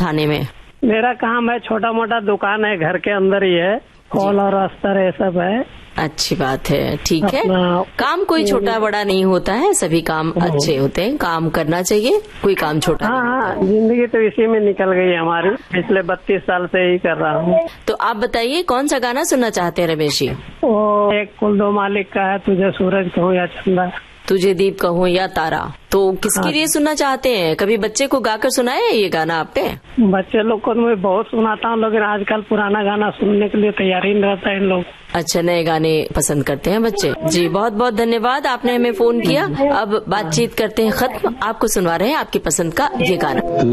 उठाने में? मेरा काम है, छोटा मोटा दुकान है, घर के अंदर ही है, फल और अस्तर ये सब है। अच्छी बात है, ठीक है। काम कोई छोटा बड़ा नहीं होता है, सभी काम अच्छे होते हैं, काम करना चाहिए, कोई काम छोटा नहीं होता है। जिंदगी तो इसी में निकल गई हमारी, पिछले 32 साल से ही कर रहा हूँ। तो आप बताइए कौन सा गाना सुनना चाहते हैं रमेश जी? वो एक कुल दो मालिक का है, तुझे सूरज कहूँ या चंदा, तुझे दीप कहूँ या तारा। तो किसके लिए सुनना चाहते हैं? कभी बच्चे को गाकर सुनाए ये गाना आपने? बच्चे लोग को मैं बहुत सुनाता हूँ, लेकिन आजकल पुराना गाना सुनने के लिए तैयार ही नहीं रहता है इन लोग। अच्छा, नए गाने पसंद करते हैं बच्चे। जी, बहुत बहुत धन्यवाद, आपने हमें फोन किया। अब बातचीत करते हैं खत्म। आपको सुनवा रहे हैं आपकी पसंद का ये गाना।